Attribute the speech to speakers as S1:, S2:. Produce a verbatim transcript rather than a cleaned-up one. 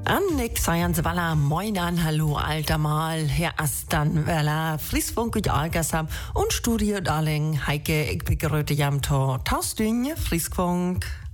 S1: En ik zei aan ze wel moin an, hallo allemaal, Herr Astan, wel Friesfunk uit Algersam und Studio Darling, Heike, ik begrüße jam to Taustünje, Friesfunk.